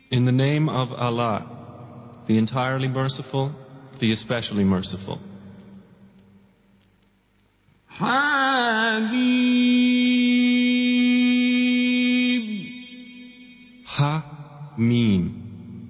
In the name of Allah, the entirely merciful, the especially merciful. Hamim. Ha-Mim.